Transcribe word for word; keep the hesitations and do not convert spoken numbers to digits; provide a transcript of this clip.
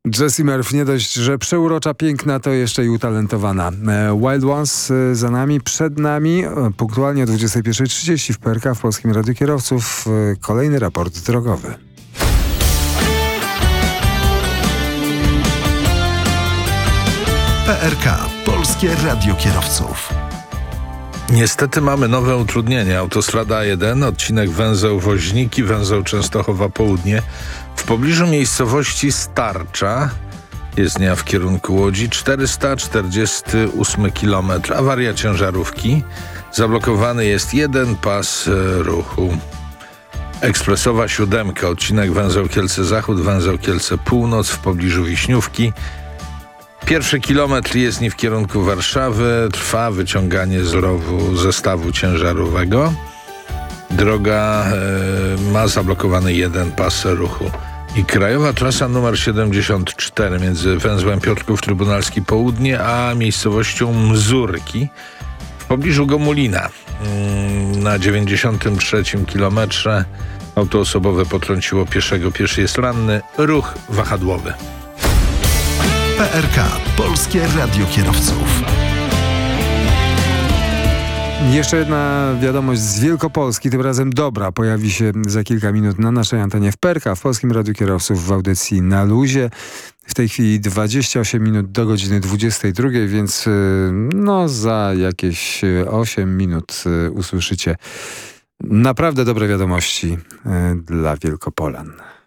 Jessie Murphy nie dość, że przeurocza, piękna, to jeszcze i utalentowana. Wild Ones za nami, przed nami, punktualnie o dwudziestej pierwszej trzydzieści w P R K, w Polskim Radiu Kierowców, kolejny raport drogowy. P R K, Polskie Radio Kierowców. Niestety mamy nowe utrudnienia. Autostrada A jeden, odcinek węzeł Woźniki, węzeł Częstochowa Południe. W pobliżu miejscowości Starcza, jezdnia w kierunku Łodzi, czterysta czterdziesty ósmy kilometr. Awaria ciężarówki. Zablokowany jest jeden pas ruchu. Ekspresowa siódemka, odcinek węzeł Kielce Zachód, węzeł Kielce Północ w pobliżu Wiśniówki. Pierwszy kilometr jezdni w kierunku Warszawy. Trwa wyciąganie z rowu zestawu ciężarowego. Droga e, ma zablokowany jeden pas ruchu. I krajowa trasa numer siedemdziesiąt cztery między węzłem Piotrków Trybunalski Południe a miejscowością Mzurki w pobliżu Gomulina. Na dziewięćdziesiątym trzecim kilometrze auto osobowe potrąciło pieszego. Pieszy jest ranny. Ruch wahadłowy. P R K, Polskie Radio Kierowców. Jeszcze jedna wiadomość z Wielkopolski, tym razem dobra, pojawi się za kilka minut na naszej antenie w P R K, w Polskim Radiu Kierowców w audycji Na Luzie. W tej chwili dwadzieścia osiem minut do godziny dwudziestej drugiej, więc no za jakieś osiem minut usłyszycie naprawdę dobre wiadomości dla Wielkopolan.